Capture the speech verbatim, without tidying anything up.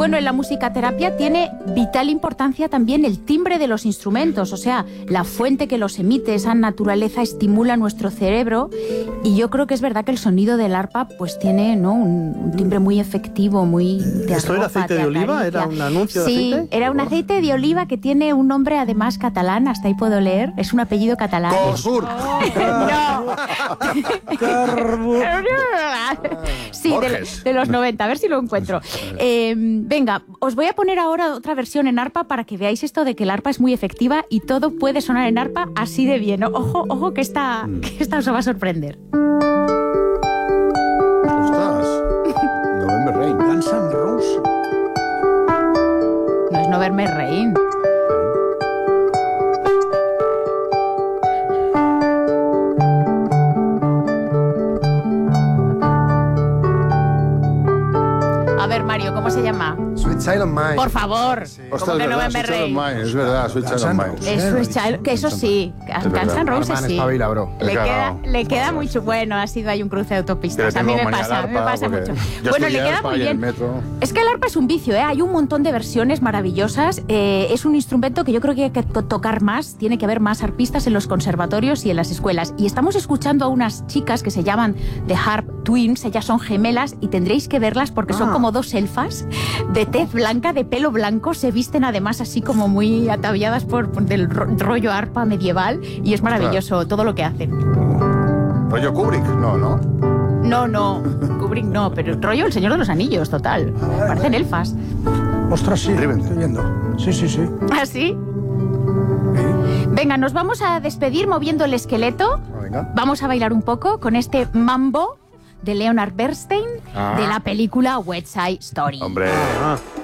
Bueno, en la musicoterapia tiene vital importancia también el timbre de los instrumentos, o sea, la fuente que los emite, esa naturaleza estimula nuestro cerebro, y yo creo que es verdad que el sonido del arpa pues tiene, ¿no?, un, un timbre muy efectivo, muy... Te ¿Esto era aceite de oliva? ¿Era un anuncio de sí, aceite? Sí, era un aceite de oliva que tiene un nombre además catalán, hasta ahí puedo leer, es un apellido catalán. ¡Cosur! No. Carbur. Sí, de, de los noventa, a ver si lo encuentro. Eh, venga, os voy a poner ahora otra versión en arpa para que veáis esto de que el arpa es muy efectiva y todo puede sonar en arpa así de bien. Ojo, ojo que esta, que esta os va a sorprender. Ostras. November Rain. Guns N' Roses. No es November Rain. A ver, Mario, ¿cómo se llama? Sweet Child of Mine. Por favor. Sí. Ostras, ¿Cómo que es verdad, November Sweet Child of Rain? Mine, es verdad, Sweet Child of Guns N' Mine. Roses. Eso, es child- que eso sí, Guns verdad. N' Roses Arman, sí. espabila, bro. Le Es queda, claro. le queda muy chu- bueno, ha sido ahí un cruce de autopistas. Que le A mí tengo me manía pasa, al a mí me arpa, pasa porque mucho. yo Bueno, estudié le queda arpa muy y el bien. metro. Es que el arpa es un vicio, ¿eh? Hay un montón de versiones maravillosas. Eh, es un instrumento que yo creo que hay que to- tocar más. Tiene que haber más arpistas en los conservatorios y en las escuelas. Y estamos escuchando a unas chicas que se llaman The Harp Twins. Ellas son gemelas y tendréis que verlas porque son Ah. como dos elfas de tez blanca, de pelo blanco. Se visten además así como muy ataviadas por, por del ro- rollo arpa medieval. Y es maravilloso todo lo que hacen. Rollo Kubrick, no, no. No, no, Kubrick no, pero el rollo El Señor de los Anillos, total. Parecen elfas. Ostras, sí, Driven. estoy viendo. Sí, sí, sí. ¿Ah, sí? Venga, nos vamos a despedir moviendo el esqueleto. Ah, venga. Vamos a bailar un poco con este mambo de Leonard Bernstein Ah. de la película West Side Story. Hombre. Ah.